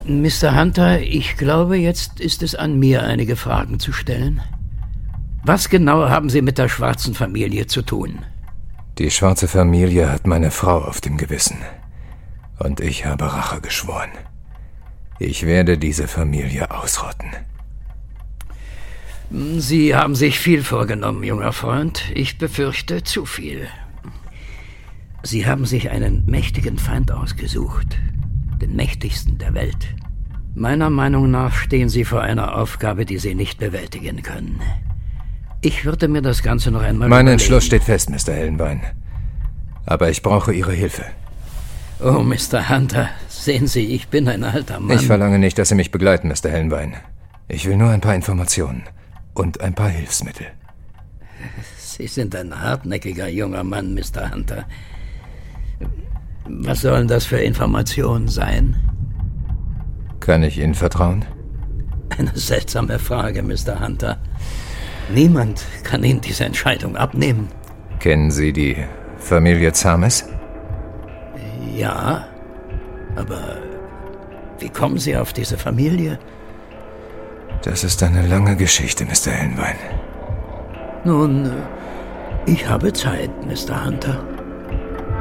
Mr. Hunter, ich glaube, jetzt ist es an mir, einige Fragen zu stellen. Was genau haben Sie mit der schwarzen Familie zu tun? Die schwarze Familie hat meine Frau auf dem Gewissen. Und ich habe Rache geschworen. Ich werde diese Familie ausrotten. Sie haben sich viel vorgenommen, junger Freund. Ich befürchte zu viel. Sie haben sich einen mächtigen Feind ausgesucht. Den mächtigsten der Welt. Meiner Meinung nach stehen Sie vor einer Aufgabe, die Sie nicht bewältigen können. Ich würde mir das Ganze noch einmal Mein Entschluss steht fest, Mr. Hellenbein. Aber ich brauche Ihre Hilfe. Oh, Mr. Hunter, sehen Sie, ich bin ein alter Mann. Ich verlange nicht, dass Sie mich begleiten, Mr. Hellenbein. Ich will nur ein paar Informationen und ein paar Hilfsmittel. Sie sind ein hartnäckiger junger Mann, Mr. Hunter. Was sollen das für Informationen sein? Kann ich Ihnen vertrauen? Eine seltsame Frage, Mr. Hunter. Niemand kann Ihnen diese Entscheidung abnehmen. Kennen Sie die Familie Zames? Ja, aber wie kommen Sie auf diese Familie? Das ist eine lange Geschichte, Mr. Hellenbein. Nun, ich habe Zeit, Mr. Hunter.